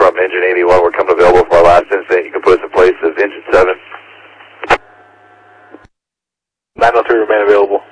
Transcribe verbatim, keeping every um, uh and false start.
from engine eighty-one. We're coming available for our last incident. You can put us in place as engine seven. nine oh three remain available.